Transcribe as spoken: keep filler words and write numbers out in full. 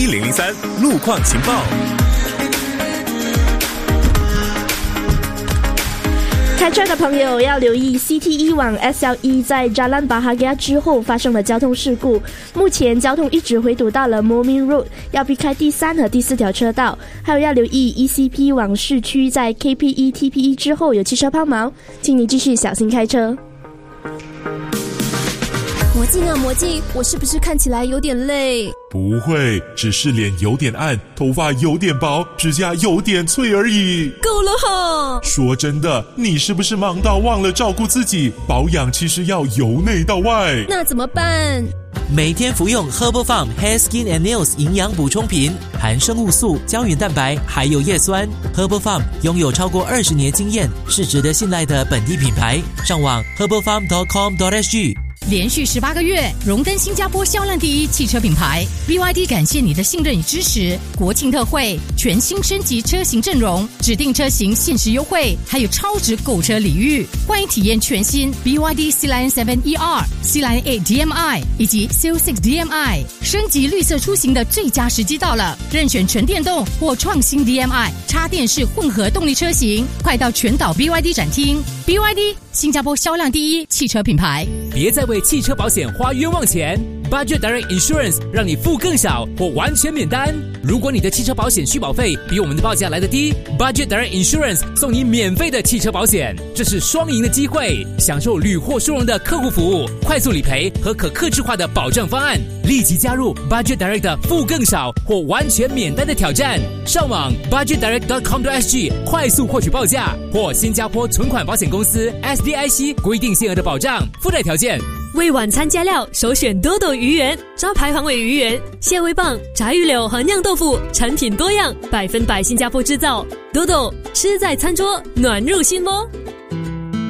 一零零三路况情报。 开车的朋友要留意 C T E 往 S L E 在 Jalan Bahagia 之后发生了交通事故，目前交通一直回堵到了 Moulmein Road， 要避开第三和第四条车道。还有要留意 E C P 往市区在 K P E T P E 之后有汽车抛锚，请你继续小心开车。 魔镜啊魔镜，我是不是看起来有点累？ 不会，只是脸有点暗，头发有点薄，指甲有点脆而已。 够了哈！ 说真的，你是不是忙到忘了照顾自己？保养其实要由内到外。 那怎么办？ 每天服用 Herbal Farm Hair Skin and Nails 营养补充品，含生物素、胶原蛋白，还有叶酸。Herbal Farm 拥有超过二十年经验，是值得信赖的本地品牌。上网 herbal farm dot com dot s g。 连续十八个月荣登新加坡销量第一汽车品牌 B Y D， 感谢你的信任与支持。国庆特惠，全新升级车型阵容，指定车型限时优惠，还有超值购车礼遇。欢迎体验全新 B Y D C Line 七 E R、C Line 八 D M I 以及 C L 六 D M I， 升级绿色出行的最佳时机到了。任选纯电动或创新 D M I 插电式混合动力车型，快到全岛 B Y D 展厅。B Y D 新加坡销量第一汽车品牌。 别再为汽车保险花冤枉钱， Budget Direct Insurance 让你付更少或完全免单。如果你的汽车保险续保费比我们的报价来得低， Budget Direct Insurance 送你免费的汽车保险，这是双赢的机会，享受屡获殊荣的客户服务、快速理赔和可客制化的保障方案。立即加入 Budget Direct 的付更少或完全免单的挑战，上网 budget direct dot com dot s g 快速获取报价，或新加坡存款保险公司 S D I C 规定限额的保障，附带条件。 为晚餐加料，首选Dodo鱼圆，招牌黄尾鱼圆、蟹味棒、炸鱼柳和酿豆腐，产品多样，百分百新加坡制造。Dodo 吃在餐桌，暖入心窝。